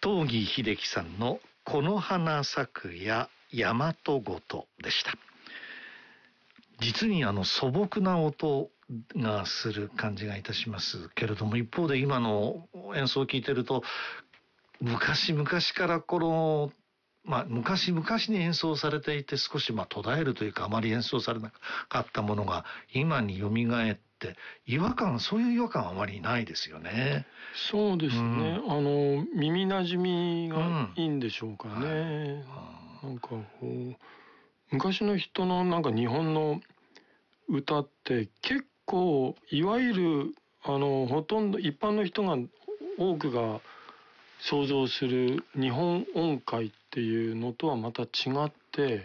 東儀秀樹さんのこの花咲くや大和ごとでした。実に素朴な音がする感じがいたしますけれども、一方で今の演奏を聴いてると、昔々から昔々に演奏されていて少し途絶えるというか、あまり演奏されなかったものが今に蘇ってそういう違和感はあまりないですよね。 そうですね、耳なじみがいいんでしょうかね、なんかこう昔の人の日本の歌って結構いわゆるほとんど一般の人が多くが想像する日本音階っていうのとはまた違って、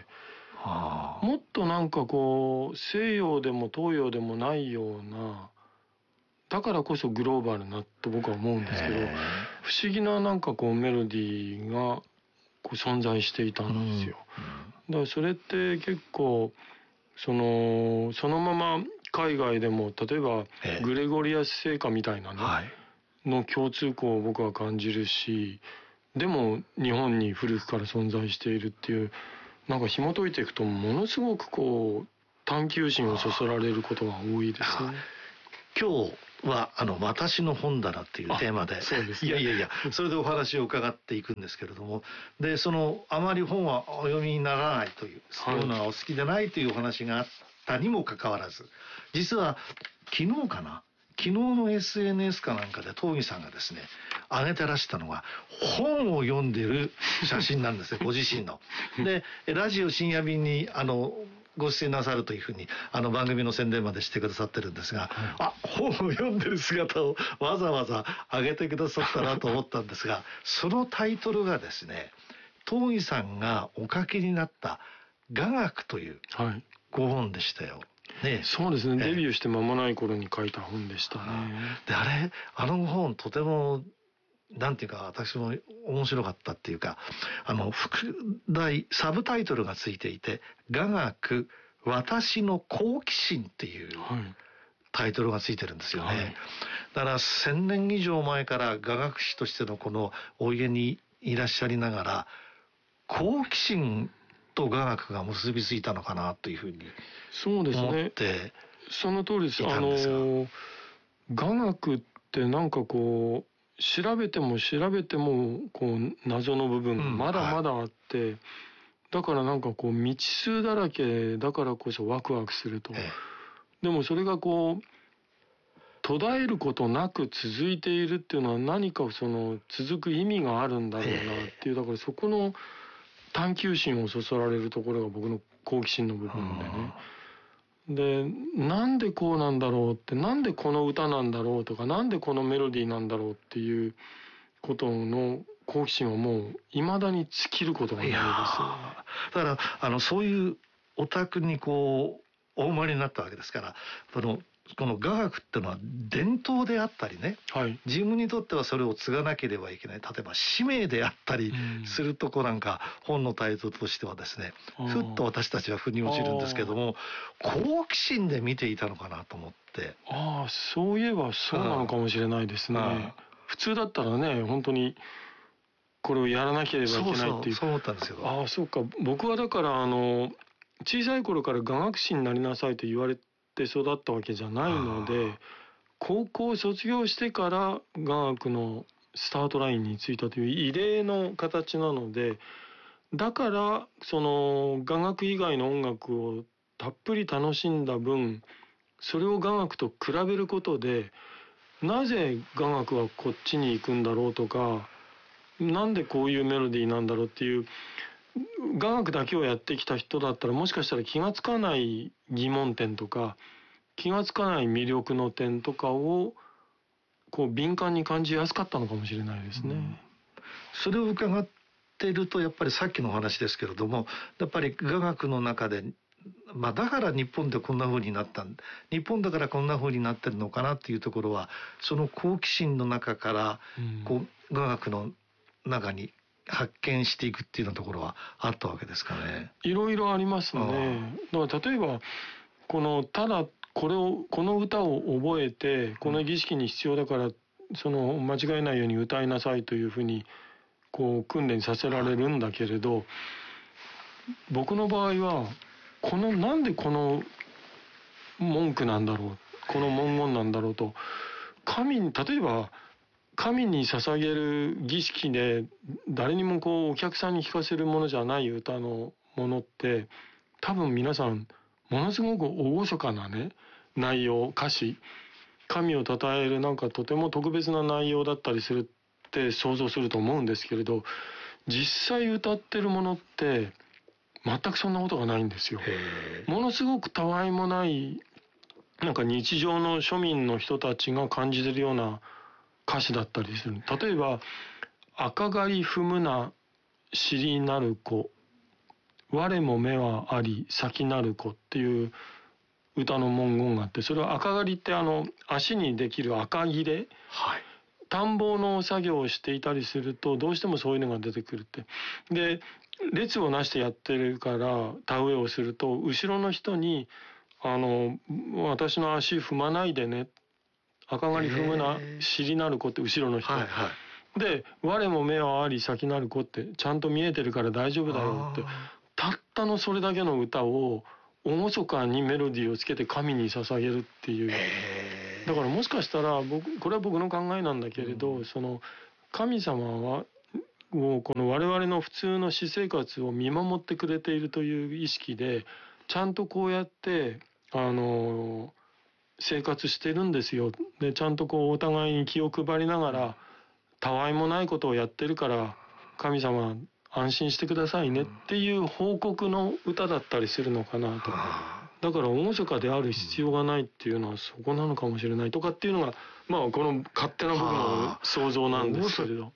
もっと西洋でも東洋でもないような、だからこそグローバルなと僕は思うんですけど、不思議なメロディーが存在していたんですよ。だからそれって結構そのまま海外でも例えばグレゴリアス聖歌みたいなね、の共通項を僕は感じるし、でも日本に古くから存在しているっていう、紐解いていくとものすごく探求心をそそられることが多いですね。 今日は私の本棚っていうテーマで、 そうですね、 それでお話を伺っていくんですけれども、であまり本はお読みにならないという、そういうのはお好きでないというお話があったにもかかわらず、実は昨日の SNS かなんかで東儀さんがですね上げてらしたのが本を読んでる写真なんですねご自身の。でラジオ深夜便にご出演なさるというふうに番組の宣伝までしてくださってるんですが、本を読んでる姿をわざわざ上げてくださったなと思ったんですが、そのタイトルがですね、東儀さんがお書きになった雅楽というご本でしたよ。 そうですね、デビューして間もない頃に書いた本でしたね。 であの本とてもなんていうか私も面白かったっていうか、サブタイトルがついていて、雅楽私の好奇心っていうタイトルがついてるんですよね。だから1000年以上前から雅楽師としてのこのお家にいらっしゃりながら、好奇心と雅楽が結びついたのかなというふうに思ってその通りです。雅楽って調べても謎の部分がまだまだあって、だから未知数だらけだからこそワクワクすると。でもそれが途絶えることなく続いているっていうのは何か続く意味があるんだろうなっていう、だからそこの探求心をそそられるところが僕の好奇心の部分でね。で、なんでこうなんだろうって、なんでこの歌なんだろうとか、なんでこのメロディーなんだろうっていうことの好奇心はもう未だに尽きることがないですね。 だからそういうお宅にお生まれになったわけですから、この雅楽ってのは伝統であったりね、自分にとってはそれを継がなければいけない、例えば使命であったりするとこなんか、本のタイトルとしてはですね、ふっと私たちは腑に落ちるんですけども、好奇心で見ていたのかなと思って。 そういえばそうなのかもしれないですね。普通だったらね、本当にこれをやらなければいけないっていう。 そう思ったんですけど。 そうか。僕はだから小さい頃から雅楽師になりなさいと言われて育ったわけじゃないので、高校を卒業してから雅楽のスタートラインについたという異例の形なので、だから雅楽以外の音楽をたっぷり楽しんだ分、それを雅楽と比べることで、なぜ雅楽はこっちに行くんだろうとか、なんでこういうメロディーなんだろうっていう、雅楽だけをやってきた人だったらもしかしたら気がつかない疑問点とか、気がつかない魅力の点とかを敏感に感じやすかったのかもしれないですね。 それを伺ってると、やっぱりさっきのお話ですけれども、やっぱり雅楽の中でだから日本でこんな風になった日本だからこんな風になってるのかなっていうところは、その好奇心の中から雅楽の中に発見していくっていうようなところはあったわけですかね。 いろいろありますね。だから例えばただこの歌を覚えてこの儀式に必要だから間違えないように歌いなさいというふうにこう訓練させられるんだけれど、僕の場合はなんでこの文句なんだろう、この文言なんだろうと、例えば神に捧げる儀式で誰にもこうお客さんに聴かせるものじゃない歌のものって、多分皆さんものすごく厳かなね内容、歌詞、神を称えるなんかとても特別な内容だったりするって想像すると思うんですけれど、実際歌ってるものって全くそんなことがないんですよ。ものすごくたわいもないなんか日常の庶民の人たちが感じてるような歌詞だったりする。例えば「赤狩り踏むな尻なる子、我も目はあり先なる子」っていう歌の文言があって、それは赤狩りって足にできる赤切れ、 はい、 田んぼの作業をしていたりするとどうしてもそういうのが出てくるって。で列をなしてやってるから田植えをすると、後ろの人に私の足踏まないでね、赤狩り踏むな尻なる子って後ろの人、 はいはい、 で我も目はあり先なる子ってちゃんと見えてるから大丈夫だよって、たったのそれだけの歌を厳かにメロディーをつけて神に捧げるっていう。だからもしかしたらこれは僕の考えなんだけれど、その神様はもうこの我々の普通の私生活を見守ってくれているという意識で、ちゃんとこうやって生活してるんですよ。でちゃんとこうお互いに気を配りながら、たわいもないことをやってるから神様安心してくださいねっていう報告の歌だったりするのかなと。だから厳かである必要がないっていうのはそこなのかもしれないとかっていうのが、まあこの勝手な僕の想像なんですけれど。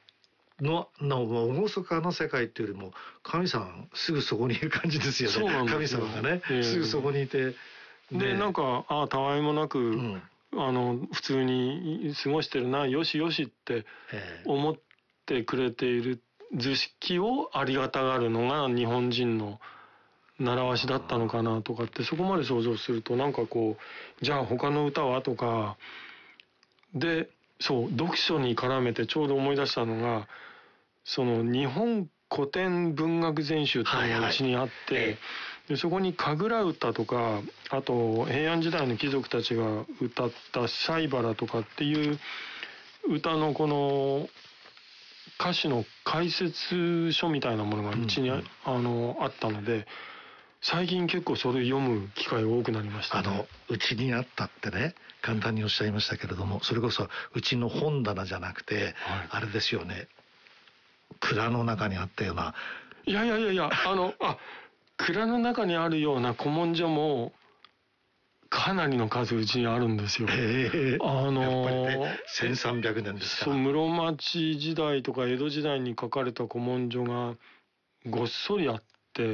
厳かな世界っていうよりも神様すぐそこにいる感じですよね。神様がね、すぐそこにいて、 でなんかたわいもなく、普通に過ごしてるな、よしよしって思ってくれている図式をありがたがるのが日本人の習わしだったのかなとかって、そこまで想像するとなんかこう、じゃあ他の歌はとかで、そう読書に絡めてちょうど思い出したのが、その日本古典文学全集っていうのがうちにあって、でそこに神楽歌とか、あと平安時代の貴族たちが歌った西原とかっていう歌のこの歌詞の解説書みたいなものがうちにあったので、最近結構それ読む機会が多くなりましたね。 うちにあったってね、簡単におっしゃいましたけれども、それこそうちの本棚じゃなくて、あれですよね、蔵の中にあったような。 いや蔵の中にあるような古文書もかなりの数うちにあるんですよ。 やっぱりね、1300年ですから。 室町時代とか江戸時代に書かれた古文書がごっそりあって、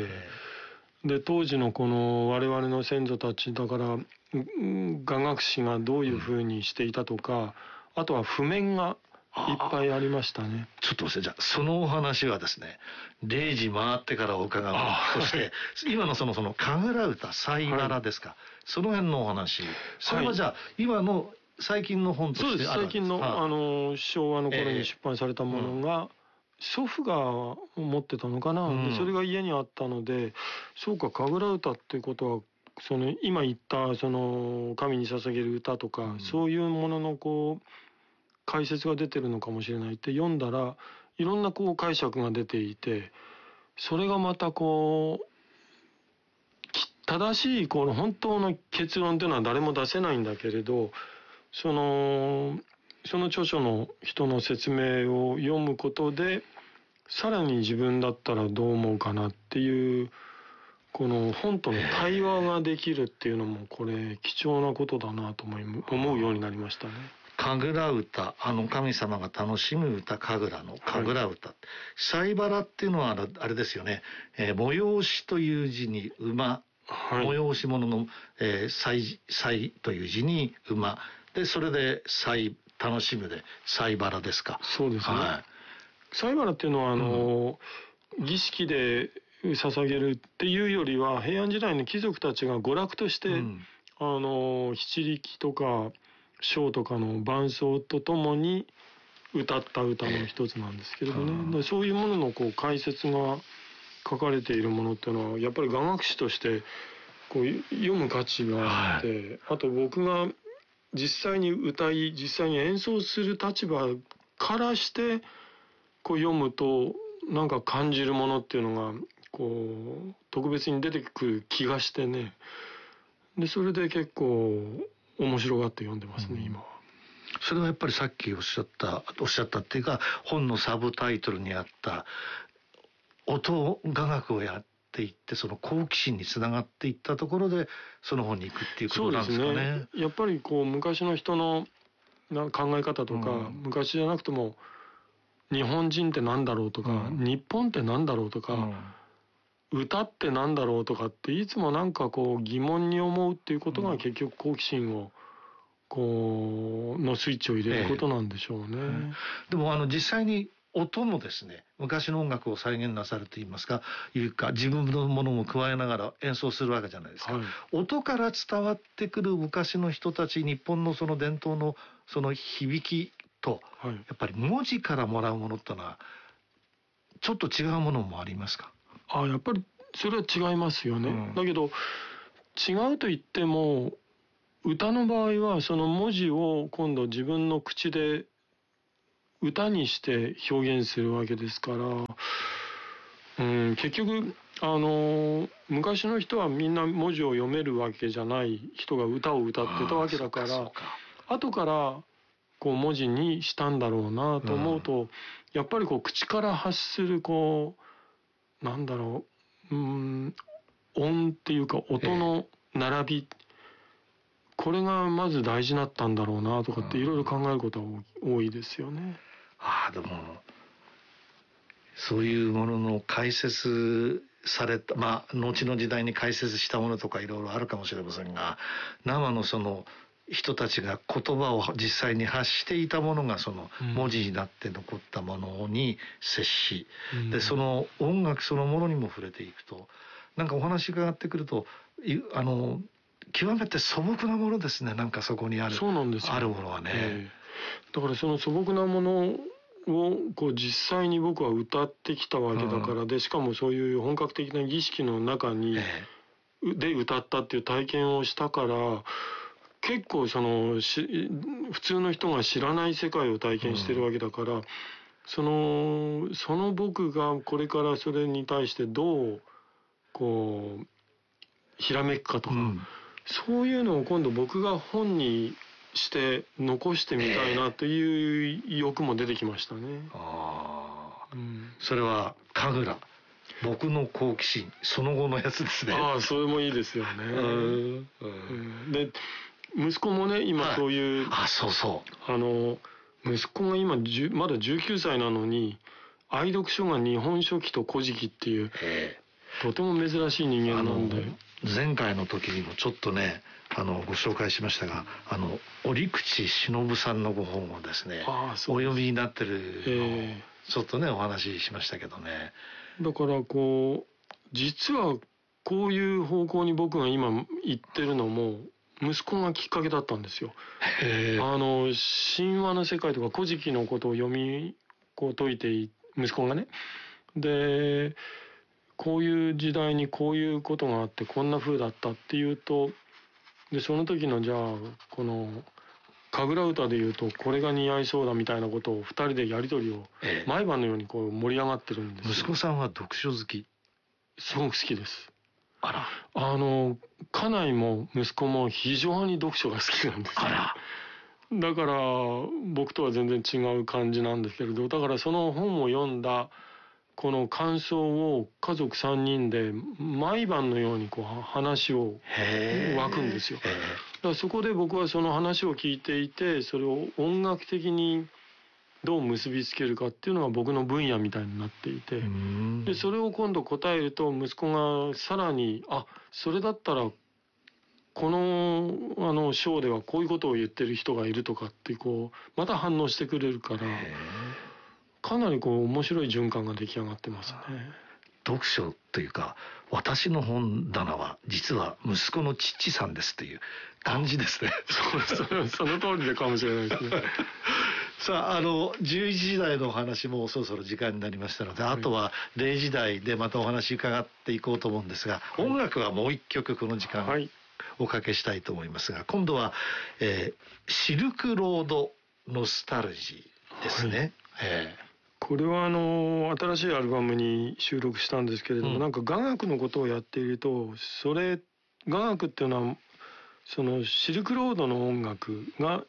で当時のこの我々の先祖たちだから、雅楽師がどういうふうにしていたとか、あとは譜面がいっぱいありましたね。 ちょっとじゃあそのお話はですね、0時回ってからお伺うとして、今のその神楽歌西原ですか、その辺のお話、それはじゃあ今の最近の本としてあるんですか？そうです。最近の昭和の頃に出版されたものが、祖父が持ってたのかな、でそれが家にあったので、そうか神楽歌っていうことはその今言ったその神に捧げる歌とか、そういうもののこう解説が出てるのかもしれないって読んだら、いろんなこう解釈が出ていて、それがまたこう正しいこの本当の結論というのは誰も出せないんだけれど、その著書の人の説明を読むことで、さらに自分だったらどう思うかなっていう、この本との対話ができるっていうのもこれ貴重なことだなと思うようになりましたね。 神楽歌、神様が楽しむ歌、神楽の神楽歌、西原っていうのはあれですよね、催しという字に馬、催し物の祭という字に馬で、それで楽しむで西原ですか。 そうですね。西原っていうのは儀式で捧げるっていうよりは、平安時代の貴族たちが娯楽として、七力とか笙とかの伴奏とともに歌った歌の一つなんですけれどね、でそういうもののこう解説が書かれているものっていうのはやっぱり雅楽師としてこう読む価値があって、あと僕が実際に歌い実際に演奏する立場からしてこう読むとなんか感じるものっていうのがこう特別に出てくる気がしてね、でそれで結構面白がって読んでますね、今は。 それはやっぱりさっきおっしゃったっていうか、本のサブタイトルにあった音雅楽をやっていって、その好奇心につながっていったところでその本に行くっていうことなんですかね。そうですね。 やっぱりこう昔の人の考え方とか、昔じゃなくても日本人ってなんだろうとか、日本ってなんだろうとか、歌ってなんだろうとかっていつもなんかこう疑問に思うっていうことが結局好奇心をこうのスイッチを入れることなんでしょうね。 でも実際に音もですね、昔の音楽を再現なさるといいますか、自分のものも加えながら演奏するわけじゃないですか、音から伝わってくる昔の人たち、日本のその伝統のその響きと、やっぱり文字からもらうものってのはちょっと違うものもありますか？ やっぱりそれは違いますよね、だけど違うと言っても歌の場合はその文字を今度自分の口で歌にして表現するわけですから、結局昔の人はみんな文字を読めるわけじゃない人が歌を歌ってたわけだから、後からこう文字にしたんだろうなと思うと、やっぱりこう口から発するこうなんだろう、音っていうか音の並び、これがまず大事だったんだろうなとかっていろいろ考えることは多いですよね。 でもそういうものの解説された、後の時代に解説したものとかいろいろあるかもしれませんが、生のその人たちが言葉を実際に発していたものがその文字になって残ったものに接し、でその音楽そのものにも触れていくと、なんかお話が上がってくると極めて素朴なものですね。なんかそこにある、 そうなんですよ、 あるものはね、 だからその素朴なものをこう実際に僕は歌ってきたわけだから、でしかもそういう本格的な儀式の中に、で歌ったっていう体験をしたから、結構その普通の人が知らない世界を体験してるわけだから、その僕がこれからそれに対してどうこうひらめくかとか、そういうのを今度僕が本にして残してみたいなという欲も出てきましたね。 それは神楽、僕の好奇心その後のやつですね。 それもいいですよね。で息子もね今そういう、息子が今まだ19歳なのに愛読書が日本書紀と古事記っていう、とても珍しい人間なんで、 前回の時にもちょっとねご紹介しましたが、折口忍さんのご本をですねお読みになってるのをちょっとねお話ししましたけどね。 だからこう実はこういう方向に僕が今行ってるのも息子がきっかけだったんですよ。神話の世界とか古事記のことを読みこう解いて息子がね、でこういう時代にこういうことがあってこんな風だったっていうと、でその時のじゃあこの神楽歌でいうとこれが似合いそうだみたいなことを2人でやり取りを毎晩のようにこう盛り上がってるんですよ。 息子さんは読書好き？ すごく好きです。 あら。 家内も息子も非常に読書が好きなんですよ。だから僕とは全然違う感じなんですけれど、だからその本を読んだこの感想を家族3人で毎晩のようにこう話を湧くんですよ。だからそこで僕はその話を聞いていて、それを音楽的にどう結びつけるかっていうのが僕の分野みたいになっていて、でそれを今度答えると息子がさらにそれだったらこの章ではこういうことを言ってる人がいるとかってこうまた反応してくれるから、かなりこう面白い循環が出来上がってますね。 読書というか、私の本棚は実は息子の父さんですという感じですね。 その通りでかもしれないですね。 さあ、11時台のお話もそろそろ時間になりましたので、あとは0時台でまたお話伺っていこうと思うんですが、音楽はもう一曲この時間おかけしたいと思いますが、今度は、シルクロードノスタルジーですね。 これは新しいアルバムに収録したんですけれども、なんか雅楽のことをやっていると、雅楽っていうのはそのシルクロードの音楽が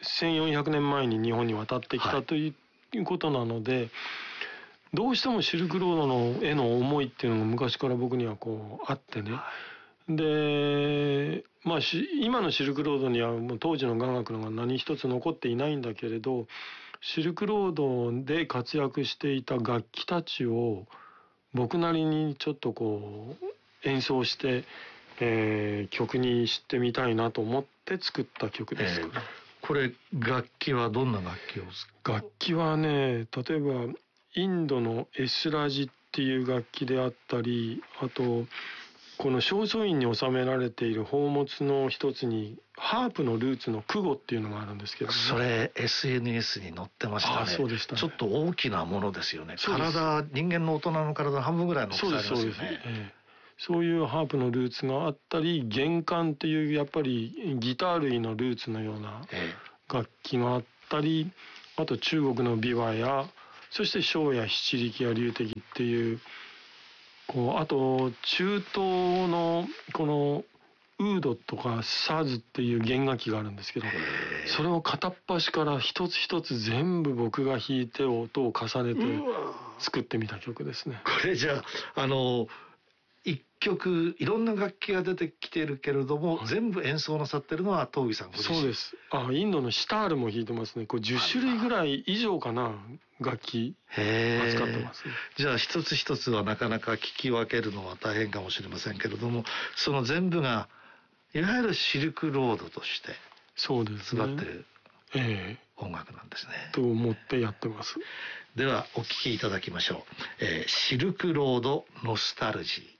1400年前に日本に渡ってきたということなので、どうしてもシルクロードのへの思いっていうのが昔から僕にはこうあってね、で今のシルクロードにはもう当時の雅楽のが何一つ残っていないんだけれど、シルクロードで活躍していた楽器たちを僕なりにちょっとこう演奏して、曲にしてみたいなと思って作った曲です。 これ楽器はどんな楽器を？ 楽器はね、例えばインドのエスラジっていう楽器であったり、あとこの正倉院に収められている宝物の一つにハープのルーツのクゴっていうのがあるんですけどね。 それ SNS に載ってましたね。 そうでしたね。 ちょっと大きなものですよね。人間の大人の体の半分ぐらいの大きさありますよね。 そういうハープのルーツがあったり、弦管っていうやっぱりギター類のルーツのような楽器があったり、あと中国の琵琶や、そして笙や七力や龍笛っていうあと中東のこのウードとかサズっていう弦楽器があるんですけど、それを片っ端から一つ一つ全部僕が弾いて音を重ねて作ってみた曲ですね。 これじゃあ一曲いろんな楽器が出てきているけれども、全部演奏なさってるのは東儀さんご自身。 そうです。インドのシタールも弾いてますね。これ10種類ぐらい以上かな、楽器扱ってますね。 じゃあ一つ一つはなかなか聞き分けるのは大変かもしれませんけれども、その全部がいわゆるシルクロードとして詰まってる音楽なんですね。 と思ってやってます。 ではお聴きいただきましょう。シルクロードノスタルジー。